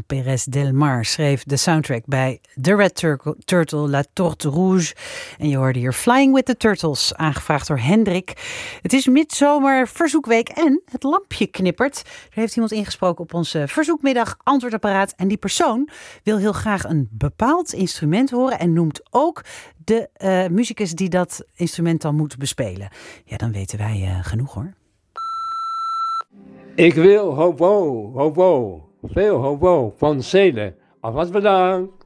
Pérez del Mar schreef de soundtrack bij The Red Turtle, La Tortue Rouge. En je hoorde hier Flying with the Turtles, aangevraagd door Hendrik. Het is midzomer verzoekweek en het lampje knippert. Er heeft iemand ingesproken op onze verzoekmiddag antwoordapparaat. En die persoon wil heel graag een bepaald instrument horen en noemt ook de muzikus die dat instrument dan moet bespelen. Ja, dan weten wij genoeg hoor. Ik wil hobo, hobo, veel hobo van Zelen. Alvast bedankt.